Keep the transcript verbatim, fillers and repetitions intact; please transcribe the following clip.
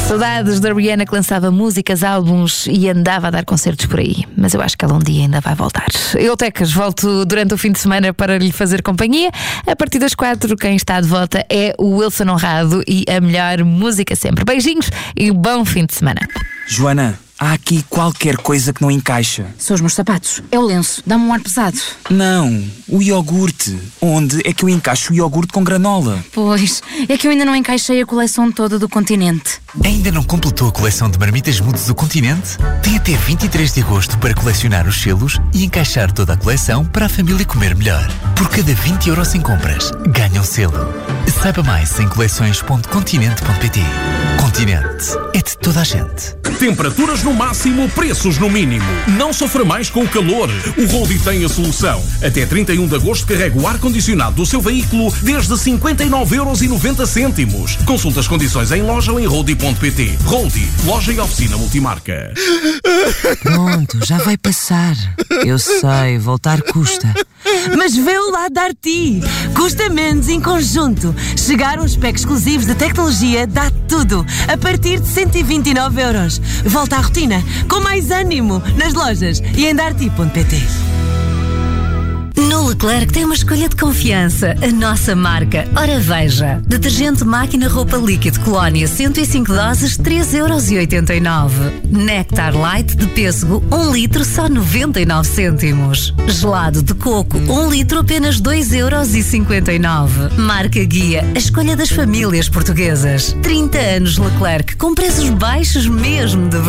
Saudades da Rihanna, que lançava músicas, álbuns e andava a dar concertos por aí. Mas eu acho que ela um dia ainda vai voltar. Eu, Tecas, volto durante o fim de semana para lhe fazer companhia. A partir das quatro, quem está de volta é o Wilson Honrado e a melhor música sempre. Beijinhos e bom fim de semana. Joana, há aqui qualquer coisa que não encaixa. São os meus sapatos. É o lenço. Dá-me um ar pesado. Não, o iogurte. Onde é que eu encaixo o iogurte com granola? Pois, é que eu ainda não encaixei a coleção toda do Continente. Ainda não completou a coleção de marmitas mudas do Continente? Tem até vinte e três de agosto para colecionar os selos e encaixar toda a coleção para a família comer melhor. Por cada vinte euros em compras, ganha um selo. Saiba mais em coleções ponto continente ponto pt. Continente é de toda a gente. Temperaturas no máximo, preços no mínimo. Não sofra mais com o calor. O Roadie tem a solução. Até trinta e um de agosto carrega o ar-condicionado do seu veículo desde cinquenta e nove euros e noventa cêntimos. Consulta as condições em loja ou em roadie ponto pt. Roadie, loja e oficina multimarca. Pronto, já vai passar. Eu sei, voltar custa. Mas vê-o lá dar-te. Custa menos em conjunto. Chegaram os packs exclusivos de tecnologia Dá Tudo a partir de cento e vinte e nove euros. Volta à rotina com mais ânimo nas lojas e em darti ponto pt. No Leclerc tem uma escolha de confiança, a nossa marca. Ora veja, detergente máquina roupa líquido Colónia cento e cinco doses, três euros e oitenta e nove. Nectar Light de pêssego, um litro, só noventa e nove cêntimos. Gelado de coco, um litro, apenas dois euros e cinquenta e nove. Marca Guia, a escolha das famílias portuguesas. trinta anos Leclerc, com preços baixos mesmo de verdade.